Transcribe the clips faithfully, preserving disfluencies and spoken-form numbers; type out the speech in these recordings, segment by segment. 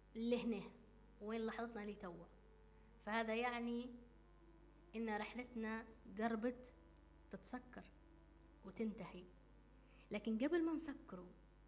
لهنا وين لحظتنا لي توا. فهذا يعني إن رحلتنا قربت تتسكر وتنتهي. لكن قبل ما نسكره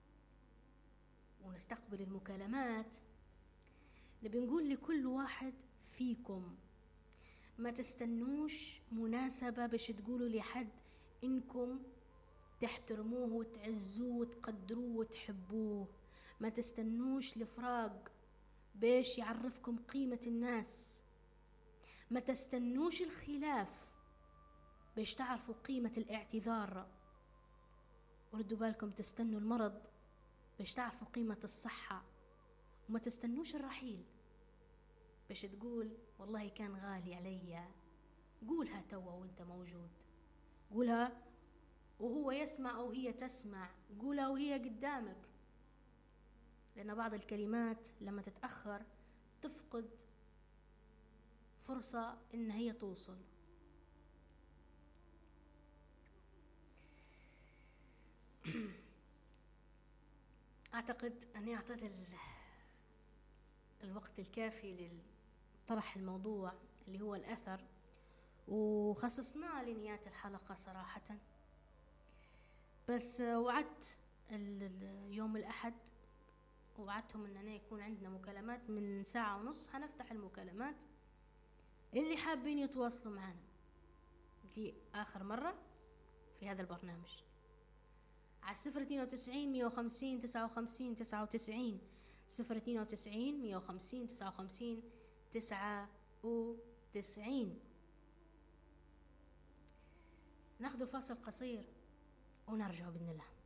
ونستقبل المكالمات، نبي نقول لكل واحد فيكم ما تستنوش مناسبة باش تقولوا لحد إنكم تحترموه وتعزوه وتقدروه وتحبوه. ما تستنوش الفراق باش يعرفكم قيمة الناس. ما تستنوش الخلاف باش تعرفوا قيمة الاعتذار. وردوا بالكم تستنوا المرض باش تعرفوا قيمة الصحة. وما تستنوش الرحيل باش تقول والله كان غالي علي. قولها توا وانت موجود، قولها وهو يسمع أو هي تسمع، قولها وهي قدامك. لأن بعض الكلمات لما تتأخر تفقد فرصة إن هي توصل. أعتقد أني أعطيت الوقت الكافي لطرح الموضوع اللي هو الأثر، وخصصناه لنهاية الحلقة صراحة. بس وعدت يوم الأحد، وعدتهم أننا يكون عندنا مكالمات من ساعة ونص. هنفتح المكالمات اللي حابين يتواصلوا معنا دي آخر مرة في هذا البرنامج على صفر اثنين وتسعين مية وخمسين تسعة وخمسين تسعة وتسعين، صفر اثنين وتسعين مية وخمسين تسعة وخمسين تسعة وتسعين. ناخذ فاصل قصير ونرجع بإذن الله.